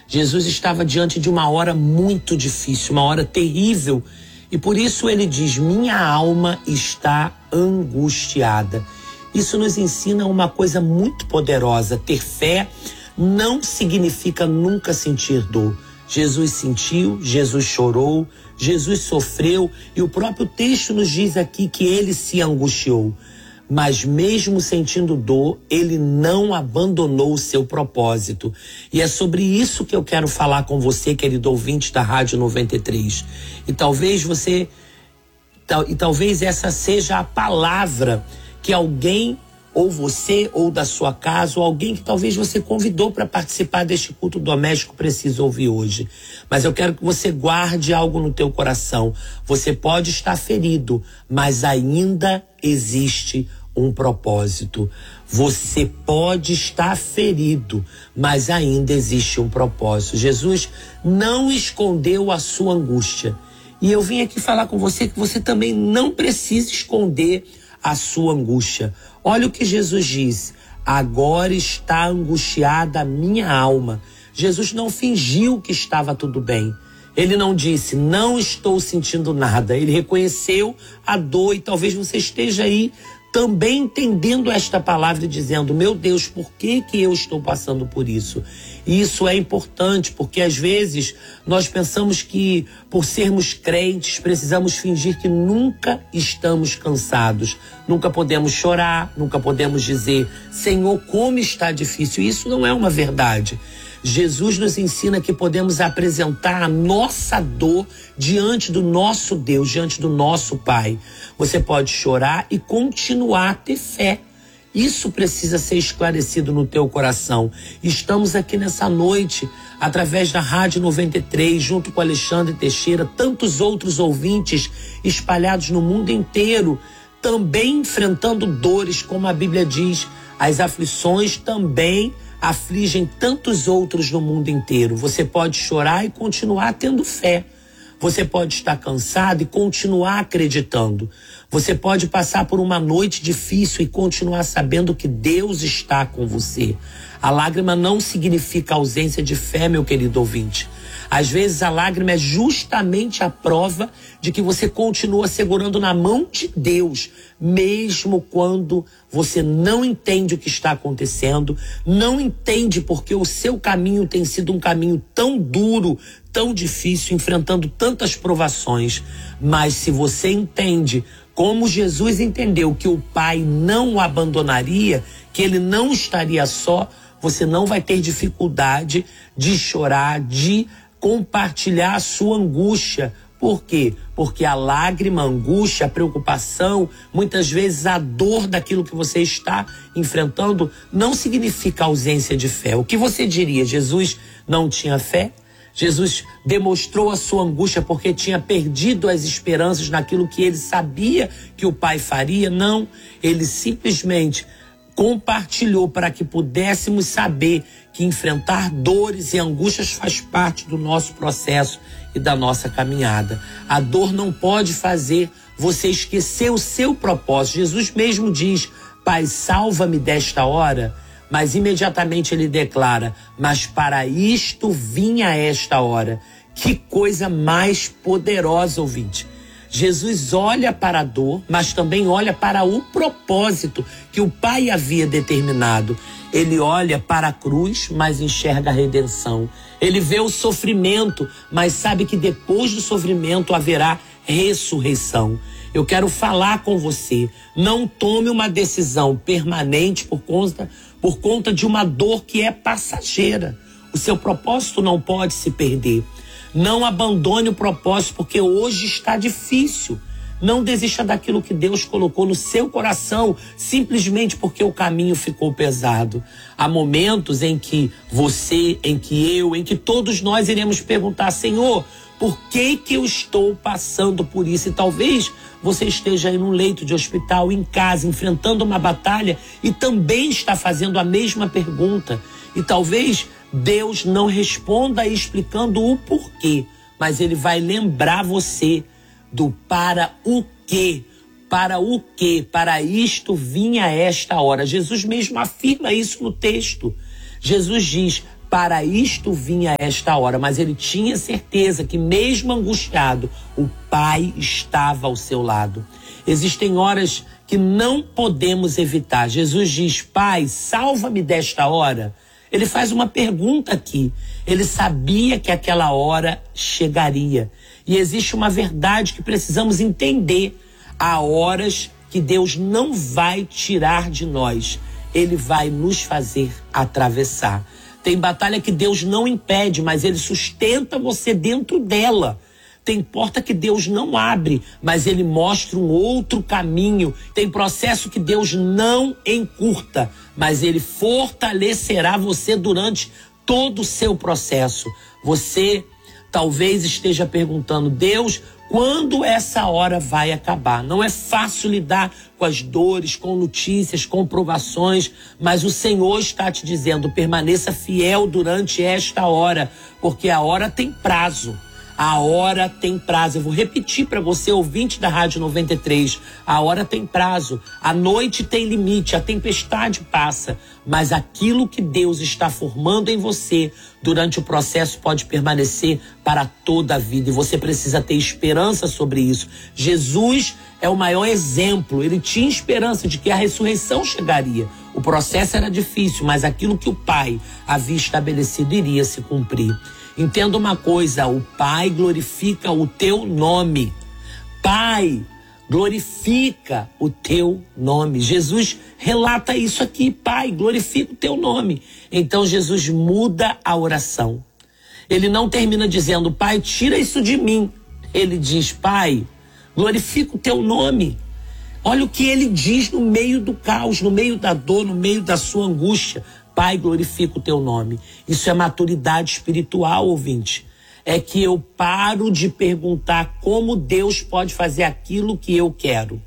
Jesus estava diante de uma hora muito difícil, uma hora terrível. E por isso ele diz: minha alma está angustiada. Isso nos ensina uma coisa muito poderosa. Ter fé não significa nunca sentir dor. Jesus sentiu, Jesus chorou, Jesus sofreu, e o próprio texto nos diz aqui que ele se angustiou. Mas mesmo sentindo dor, ele não abandonou o seu propósito. E é sobre isso que eu quero falar com você, querido ouvinte da Rádio 93. E talvez essa seja a palavra que alguém, ou você, ou da sua casa, ou alguém que talvez você convidou para participar deste culto doméstico precisa ouvir hoje. Mas eu quero que você guarde algo no teu coração. Você pode estar ferido, mas ainda existe um propósito. Você pode estar ferido, mas ainda existe um propósito. Jesus não escondeu a sua angústia. E eu vim aqui falar com você que você também não precisa esconder a sua angústia. Olha o que Jesus diz: agora está angustiada a minha alma. Jesus não fingiu que estava tudo bem. Ele não disse, não estou sentindo nada. Ele reconheceu a dor, e talvez você esteja aí também entendendo esta palavra e dizendo: meu Deus, por que eu estou passando por isso? E isso é importante, porque às vezes nós pensamos que por sermos crentes precisamos fingir que nunca estamos cansados. Nunca podemos chorar, nunca podemos dizer: Senhor, como está difícil. Isso não é uma verdade. Jesus nos ensina que podemos apresentar a nossa dor diante do nosso Deus, diante do nosso Pai. Você pode chorar e continuar a ter fé. Isso precisa ser esclarecido no teu coração. Estamos aqui nessa noite, através da Rádio 93, junto com Alexandre Teixeira, tantos outros ouvintes espalhados no mundo inteiro, também enfrentando dores, como a Bíblia diz. As aflições também afligem tantos outros no mundo inteiro. Você pode chorar e continuar tendo fé. Você pode estar cansado e continuar acreditando. Você pode passar por uma noite difícil e continuar sabendo que Deus está com você. A lágrima não significa ausência de fé, meu querido ouvinte. Às vezes a lágrima é justamente a prova de que você continua segurando na mão de Deus, mesmo quando você não entende o que está acontecendo, não entende porque o seu caminho tem sido um caminho tão duro, tão difícil, enfrentando tantas provações. Mas se você entende como Jesus entendeu que o Pai não o abandonaria, que ele não estaria só, você não vai ter dificuldade de chorar, de compartilhar a sua angústia. Por quê? Porque a lágrima, a angústia, a preocupação, muitas vezes a dor daquilo que você está enfrentando não significa ausência de fé. O que você diria? Jesus não tinha fé? Jesus demonstrou a sua angústia porque tinha perdido as esperanças naquilo que ele sabia que o Pai faria? Não, ele simplesmente compartilhou para que pudéssemos saber que enfrentar dores e angústias faz parte do nosso processo e da nossa caminhada. A dor não pode fazer você esquecer o seu propósito. Jesus mesmo diz: Pai, salva-me desta hora. Mas imediatamente ele declara: mas para isto vinha esta hora. Que coisa mais poderosa, ouvinte. Jesus olha para a dor, mas também olha para o propósito que o Pai havia determinado. Ele olha para a cruz, mas enxerga a redenção. Ele vê o sofrimento, mas sabe que depois do sofrimento haverá ressurreição. Eu quero falar com você: não tome uma decisão permanente por conta de uma dor que é passageira. O seu propósito não pode se perder. Não abandone o propósito porque hoje está difícil. Não desista daquilo que Deus colocou no seu coração simplesmente porque o caminho ficou pesado. Há momentos em que você, em que eu, em que todos nós iremos perguntar: Senhor, por que eu estou passando por isso? E talvez você esteja aí num leito de hospital, em casa, enfrentando uma batalha e também está fazendo a mesma pergunta. E talvez Deus não responda explicando o porquê, mas ele vai lembrar você do para o quê. Para o quê? Para isto vinha esta hora. Jesus mesmo afirma isso no texto. Jesus diz: para isto vinha esta hora. Mas ele tinha certeza que mesmo angustiado, o Pai estava ao seu lado. Existem horas que não podemos evitar. Jesus diz: Pai, salva-me desta hora. Ele faz uma pergunta aqui. Ele sabia que aquela hora chegaria. E existe uma verdade que precisamos entender. Há horas que Deus não vai tirar de nós. Ele vai nos fazer atravessar. Tem batalha que Deus não impede, mas Ele sustenta você dentro dela. Tem porta que Deus não abre, mas Ele mostra um outro caminho. Tem processo que Deus não encurta, mas Ele fortalecerá você durante todo o seu processo. Você talvez esteja perguntando: Deus, quando essa hora vai acabar? Não é fácil lidar com as dores, com notícias, com provações, mas o Senhor está te dizendo: permaneça fiel durante esta hora, porque a hora tem prazo. A hora tem prazo. Eu vou repetir para você, ouvinte da Rádio 93. A hora tem prazo. A noite tem limite. A tempestade passa. Mas aquilo que Deus está formando em você durante o processo pode permanecer para toda a vida. E você precisa ter esperança sobre isso. Jesus é o maior exemplo. Ele tinha esperança de que a ressurreição chegaria. O processo era difícil, mas aquilo que o Pai havia estabelecido iria se cumprir. Entenda uma coisa: o Pai glorifica o teu nome. Pai, glorifica o teu nome. Jesus relata isso aqui: Pai, glorifica o teu nome. Então Jesus muda a oração. Ele não termina dizendo: Pai, tira isso de mim. Ele diz: Pai, glorifica o teu nome. Olha o que ele diz no meio do caos, no meio da dor, no meio da sua angústia. Pai, glorifica o teu nome. Isso é maturidade espiritual, ouvinte. É que eu paro de perguntar como Deus pode fazer aquilo que eu quero.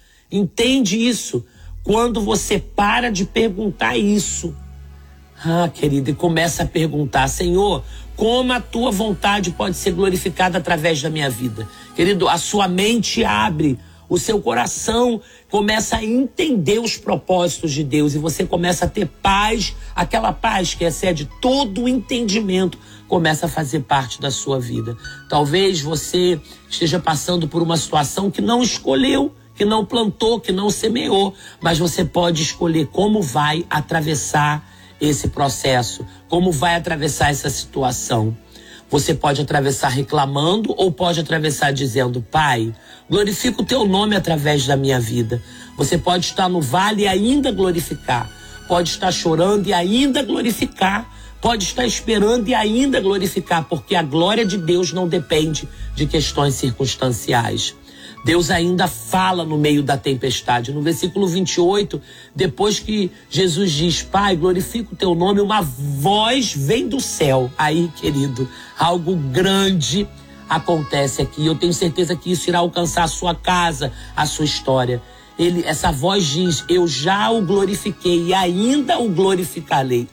Entende isso? Quando você para de perguntar isso, querido, e começa a perguntar: Senhor, como a tua vontade pode ser glorificada através da minha vida? Querido, a sua mente abre, o seu coração começa a entender os propósitos de Deus e você começa a ter paz, aquela paz que excede todo o entendimento, começa a fazer parte da sua vida. Talvez você esteja passando por uma situação que não escolheu, que não plantou, que não semeou, mas você pode escolher como vai atravessar esse processo, como vai atravessar essa situação. Você pode atravessar reclamando ou pode atravessar dizendo: Pai, glorifica o teu nome através da minha vida. Você pode estar no vale e ainda glorificar. Pode estar chorando e ainda glorificar. Pode estar esperando e ainda glorificar, porque a glória de Deus não depende de questões circunstanciais. Deus ainda fala no meio da tempestade. No versículo 28, depois que Jesus diz: Pai, glorifica o teu nome, uma voz vem do céu. Aí, querido, algo grande acontece aqui. Eu tenho certeza que isso irá alcançar a sua casa, a sua história. Essa voz diz: eu já o glorifiquei e ainda o glorificarei.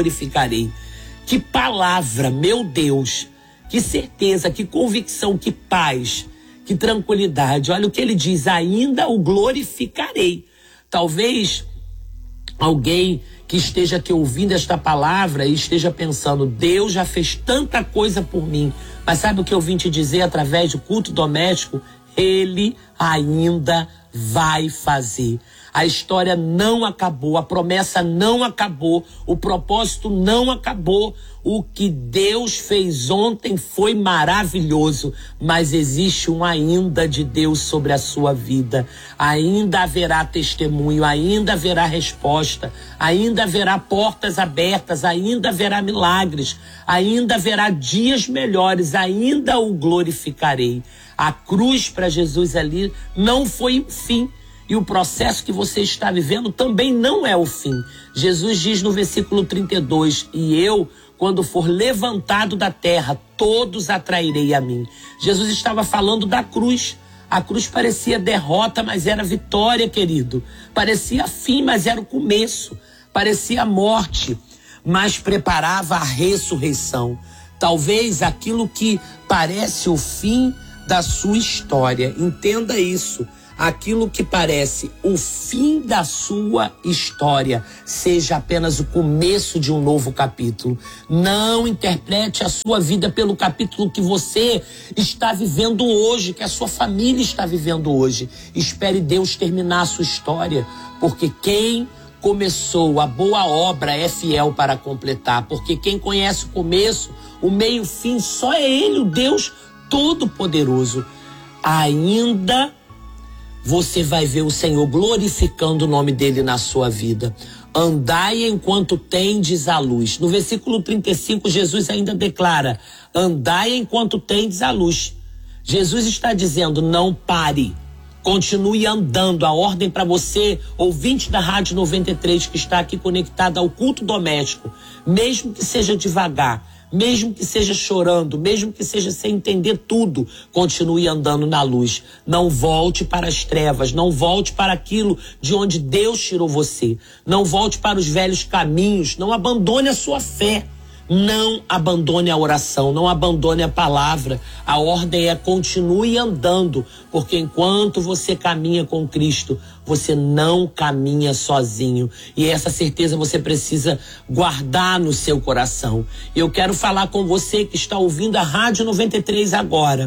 Que palavra, meu Deus! Que certeza, que convicção, que paz, que tranquilidade. Olha o que ele diz: ainda o glorificarei. Talvez alguém que esteja aqui ouvindo esta palavra e esteja pensando: Deus já fez tanta coisa por mim. Mas sabe o que eu vim te dizer através do culto doméstico? Ele ainda vai fazer. A história não acabou, a promessa não acabou, o propósito não acabou. O que Deus fez ontem foi maravilhoso, mas existe um ainda de Deus sobre a sua vida. Ainda haverá testemunho, ainda haverá resposta, ainda haverá portas abertas, ainda haverá milagres, ainda haverá dias melhores, ainda o glorificarei. A cruz para Jesus ali não foi o fim. E o processo que você está vivendo também não é o fim. Jesus diz no versículo 32, e eu, quando for levantado da terra, todos atrairei a mim. Jesus estava falando da cruz. A cruz parecia derrota, mas era vitória, querido. Parecia fim, mas era o começo. Parecia morte, mas preparava a ressurreição. Talvez aquilo que parece o fim da sua história. Entenda isso. aquilo que parece o fim da sua história seja apenas o começo de um novo capítulo. Não interprete a sua vida pelo capítulo que você está vivendo hoje, que a sua família está vivendo hoje. Espere Deus terminar a sua história, porque quem começou a boa obra é fiel para completar, porque quem conhece o começo, o meio e o fim, só é Ele, o Deus Todo-Poderoso. Ainda você vai ver o Senhor glorificando o nome dele na sua vida. Andai enquanto tendes a luz. No versículo 35, Jesus ainda declara: andai enquanto tendes a luz. Jesus está dizendo: não pare. Continue andando. A ordem para você, ouvinte da Rádio 93, que está aqui conectado ao culto doméstico, mesmo que seja devagar, mesmo que seja chorando, mesmo que seja sem entender tudo, continue andando na luz. Não volte para as trevas, não volte para aquilo de onde Deus tirou você. Não volte para os velhos caminhos, não abandone a sua fé. Não abandone a oração, não abandone a palavra. A ordem é: continue andando, porque enquanto você caminha com Cristo, você não caminha sozinho. E essa certeza você precisa guardar no seu coração. Eu quero falar com você que está ouvindo a Rádio 93 agora.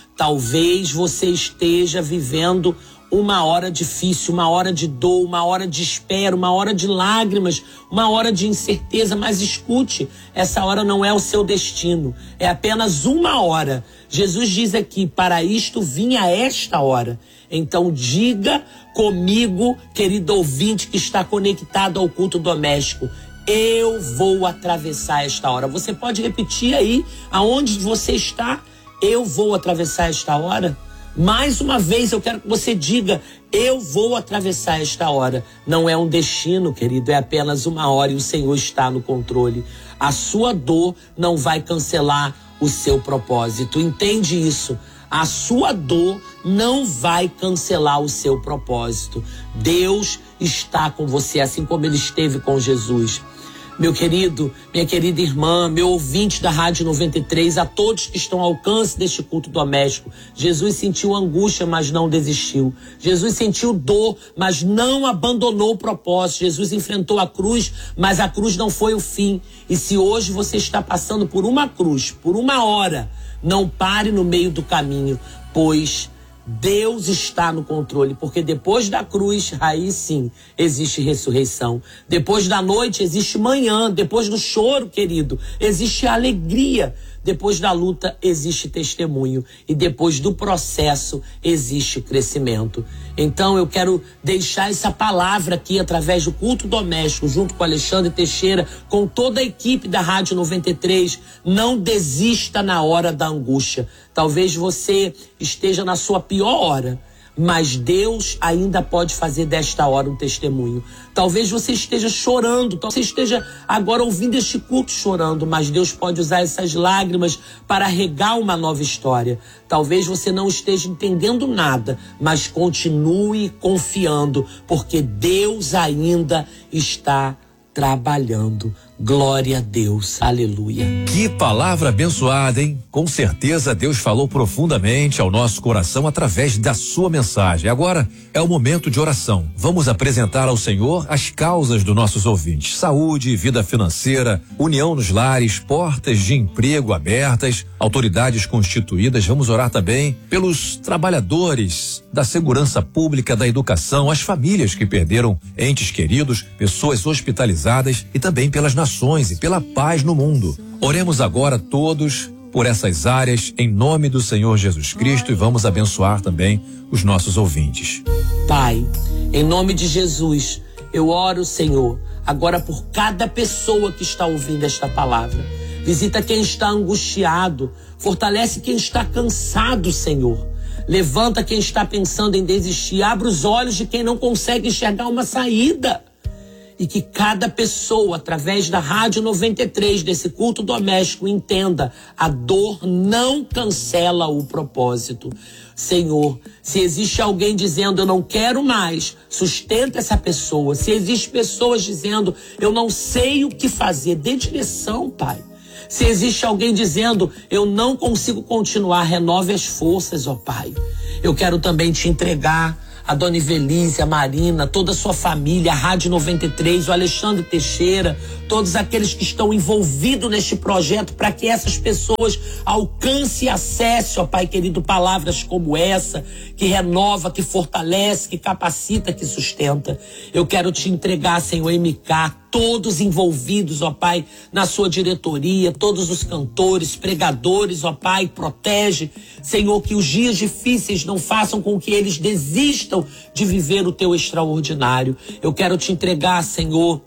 Talvez você esteja vivendo uma hora difícil, uma hora de dor, uma hora de espera, uma hora de lágrimas, uma hora de incerteza, mas escute, essa hora não é o seu destino, é apenas uma hora. Jesus diz aqui: para isto vim a esta hora. Então diga comigo, querido ouvinte que está conectado ao culto doméstico: eu vou atravessar esta hora. Você pode repetir aí, aonde você está: eu vou atravessar esta hora. Mais uma vez eu quero que você diga: eu vou atravessar esta hora. Não é um destino, querido, é apenas uma hora e o Senhor está no controle. A sua dor não vai cancelar o seu propósito. Entende isso? A sua dor não vai cancelar o seu propósito. Deus está com você, assim como Ele esteve com Jesus. Meu querido, minha querida irmã, meu ouvinte da Rádio 93, a todos que estão ao alcance deste culto doméstico, Jesus sentiu angústia, mas não desistiu. Jesus sentiu dor, mas não abandonou o propósito. Jesus enfrentou a cruz, mas a cruz não foi o fim. E se hoje você está passando por uma cruz, por uma hora, não pare no meio do caminho, pois Deus está no controle, porque depois da cruz, aí sim, existe ressurreição. Depois da noite, existe manhã. Depois do choro, querido, existe alegria. Depois da luta, existe testemunho. E depois do processo, existe crescimento. Então, eu quero deixar essa palavra aqui, através do culto doméstico, junto com Alexandre Teixeira, com toda a equipe da Rádio 93. Não desista na hora da angústia. Talvez você esteja na sua pior hora, mas Deus ainda pode fazer desta hora um testemunho. Talvez você esteja chorando, talvez você esteja agora ouvindo este culto chorando, mas Deus pode usar essas lágrimas para regar uma nova história. Talvez você não esteja entendendo nada, mas continue confiando, porque Deus ainda está trabalhando. Glória a Deus, aleluia. Que palavra abençoada, hein? Com certeza Deus falou profundamente ao nosso coração através da sua mensagem. Agora é o momento de oração. Vamos apresentar ao Senhor as causas dos nossos ouvintes: saúde, vida financeira, união nos lares, portas de emprego abertas, autoridades constituídas. Vamos orar também pelos trabalhadores da segurança pública, da educação, as famílias que perderam entes queridos, pessoas hospitalizadas e também pelas nações e pela paz no mundo. Oremos agora todos por essas áreas em nome do Senhor Jesus Cristo e vamos abençoar também os nossos ouvintes. Pai, em nome de Jesus, eu oro, Senhor, agora por cada pessoa que está ouvindo esta palavra. Visita quem está angustiado, fortalece quem está cansado, Senhor. Levanta quem está pensando em desistir, abre os olhos de quem não consegue enxergar uma saída. E que cada pessoa, através da Rádio 93, desse culto doméstico, entenda: a dor não cancela o propósito. Senhor, se existe alguém dizendo: eu não quero mais, sustenta essa pessoa. Se existe pessoas dizendo: eu não sei o que fazer, dê direção, Pai. Se existe alguém dizendo: eu não consigo continuar, renove as forças, ó Pai. Eu quero também te entregar a dona Ivelise, a Marina, toda a sua família, a Rádio 93, o Alexandre Teixeira, todos aqueles que estão envolvidos neste projeto, para que essas pessoas alcancem e acessem, ó Pai querido, palavras como essa, que renova, que fortalece, que capacita, que sustenta. Eu quero te entregar, Senhor, MK, todos envolvidos, ó Pai, na sua diretoria, todos os cantores, pregadores, ó Pai, protege, Senhor, que os dias difíceis não façam com que eles desistam de viver o teu extraordinário. Eu quero te entregar, Senhor,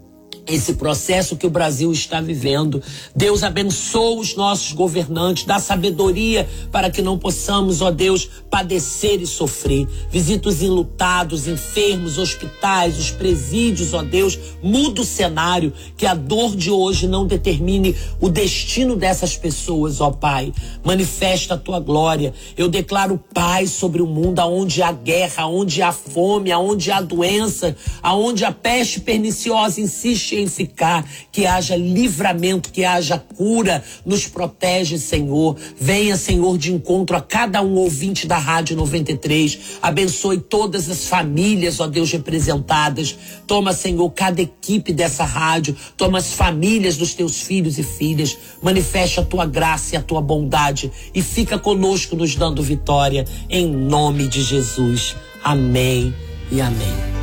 esse processo que o Brasil está vivendo. Deus abençoa os nossos governantes, dá sabedoria para que não possamos, ó Deus, padecer e sofrer. Visita os enlutados, enfermos, hospitais, os presídios, ó Deus, muda o cenário, que a dor de hoje não determine o destino dessas pessoas, ó Pai. Manifesta a tua glória. Eu declaro paz sobre o mundo, aonde há guerra, aonde há fome, aonde há doença, aonde a peste perniciosa insiste em ficar, que haja livramento, que haja cura. Nos protege, Senhor. Venha, Senhor, de encontro a cada um ouvinte da Rádio 93. Abençoe todas as famílias, ó Deus, representadas. Toma, Senhor, cada equipe dessa rádio. Toma as famílias dos teus filhos e filhas. Manifeste a tua graça e a tua bondade e fica conosco, nos dando vitória, em nome de Jesus. Amém e amém.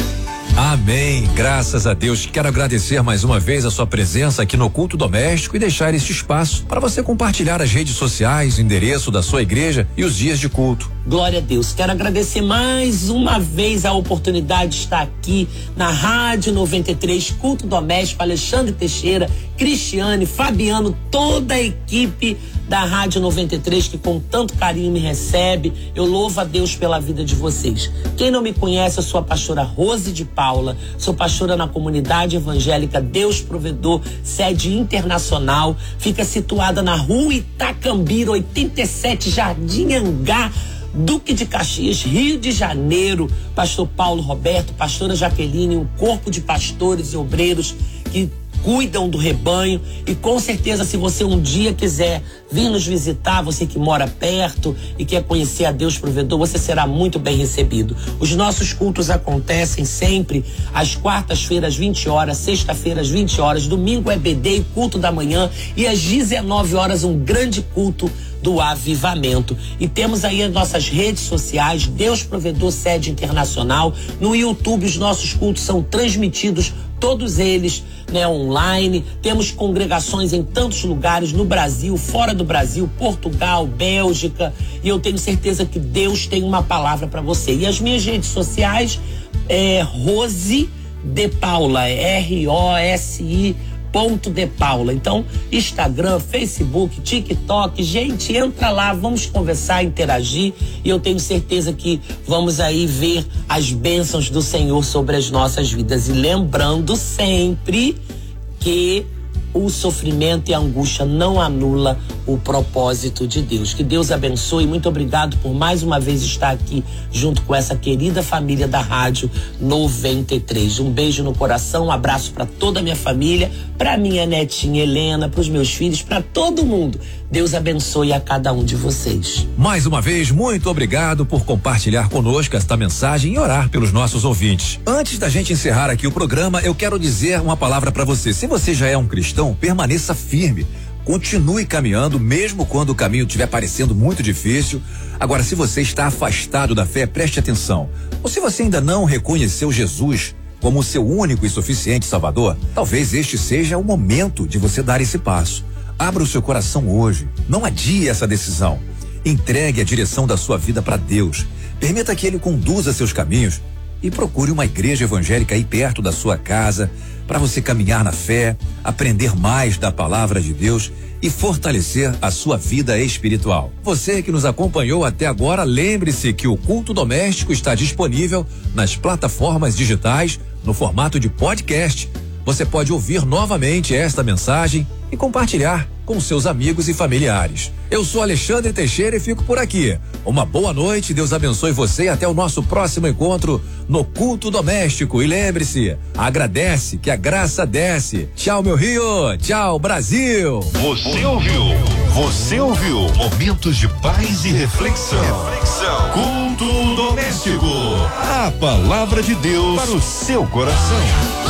Amém, graças a Deus. Quero agradecer mais uma vez a sua presença aqui no Culto Doméstico e deixar este espaço para você compartilhar as redes sociais, o endereço da sua igreja e os dias de culto. Glória a Deus. Quero agradecer mais uma vez a oportunidade de estar aqui na Rádio 93, Culto Doméstico, Alexandre Teixeira, Cristiane, Fabiano, toda a equipe da Rádio 93 que com tanto carinho me recebe. Eu louvo a Deus pela vida de vocês. Quem não me conhece, eu sou a pastora Rose de Paula, sou pastora na comunidade evangélica Deus Provedor, sede internacional, fica situada na rua Itacambira, 87, Jardim Angá, Duque de Caxias, Rio de Janeiro. Pastor Paulo Roberto, pastora Jaqueline, um corpo de pastores e obreiros que cuidam do rebanho. E com certeza, se você um dia quiser vir nos visitar, você que mora perto e quer conhecer a Deus Provedor, você será muito bem recebido. Os nossos cultos acontecem sempre às quartas-feiras, 20 horas, sexta-feira, às 20 horas, domingo é BD e culto da manhã, e às 19 horas um grande culto do avivamento. E temos aí as nossas redes sociais, Deus Provedor Sede Internacional. No YouTube os nossos cultos são transmitidos, todos eles, né, online. Temos congregações em tantos lugares, no Brasil, fora do Brasil, Portugal, Bélgica, e eu tenho certeza que Deus tem uma palavra para você. E as minhas redes sociais é Rose de Paula, ROSI de Paula. Então, Instagram, Facebook, TikTok, gente, entra lá, vamos conversar, interagir, e eu tenho certeza que vamos aí ver as bênçãos do Senhor sobre as nossas vidas. E lembrando sempre que o sofrimento e a angústia não anula o propósito de Deus. Que Deus abençoe. Muito obrigado por mais uma vez estar aqui junto com essa querida família da Rádio 93. Um beijo no coração, um abraço para toda a minha família, para minha netinha Helena, para os meus filhos, para todo mundo. Deus abençoe a cada um de vocês. Mais uma vez, muito obrigado por compartilhar conosco esta mensagem e orar pelos nossos ouvintes. Antes da gente encerrar aqui o programa, eu quero dizer uma palavra para você. Se você já é um cristão, permaneça firme. Continue caminhando, mesmo quando o caminho estiver parecendo muito difícil. Agora, se você está afastado da fé, preste atenção. Ou se você ainda não reconheceu Jesus como o seu único e suficiente Salvador, talvez este seja o momento de você dar esse passo. Abra o seu coração hoje. Não adie essa decisão. Entregue a direção da sua vida para Deus. Permita que Ele conduza seus caminhos e procure uma igreja evangélica aí perto da sua casa, para você caminhar na fé, aprender mais da palavra de Deus e fortalecer a sua vida espiritual. Você que nos acompanhou até agora, lembre-se que o Culto Doméstico está disponível nas plataformas digitais no formato de podcast. Você pode ouvir novamente esta mensagem e compartilhar com seus amigos e familiares. Eu sou Alexandre Teixeira e fico por aqui. Uma boa noite, Deus abençoe você e até o nosso próximo encontro no Culto Doméstico. E lembre-se, agradece que a graça desce. Tchau, meu Rio. Tchau, Brasil. Você ouviu Você ouviu momentos de paz e reflexão. Culto doméstico. A palavra de Deus para o seu coração.